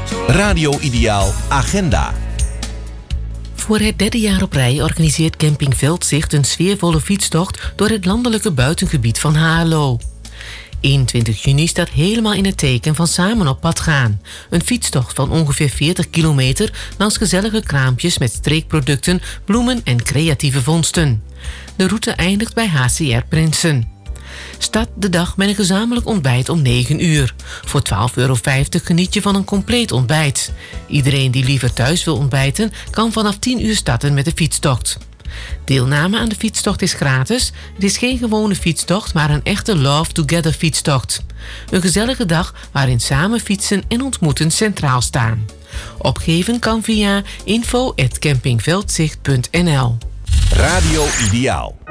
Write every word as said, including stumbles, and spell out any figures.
Radio Ideaal Agenda. Voor het derde jaar op rij organiseert Camping Veldzicht een sfeervolle fietstocht door het landelijke buitengebied van Haarlo. eenentwintig juni staat helemaal in het teken van Samen op pad gaan. Een fietstocht van ongeveer veertig kilometer langs gezellige kraampjes met streekproducten, bloemen en creatieve vondsten. De route eindigt bij H C R Prinsen. Start de dag met een gezamenlijk ontbijt om negen uur. Voor twaalf euro vijftig geniet je van een compleet ontbijt. Iedereen die liever thuis wil ontbijten, kan vanaf tien uur starten met de fietstocht. Deelname aan de fietstocht is gratis. Het is geen gewone fietstocht, maar een echte Love Together fietstocht. Een gezellige dag waarin samen fietsen en ontmoeten centraal staan. Opgeven kan via info at campingveldzicht punt n l. Radio Ideaal.